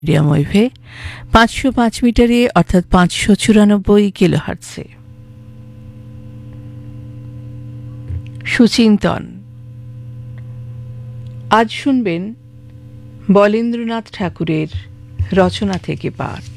Medium ওয়েভে 505 মিটারে অর্থাৎ 594 কিলোহার্টজে। সুচিন্তন আজ শুনবেন বলেন্দ্রনাথ ঠাকুরের রচনা থেকে পাঠ।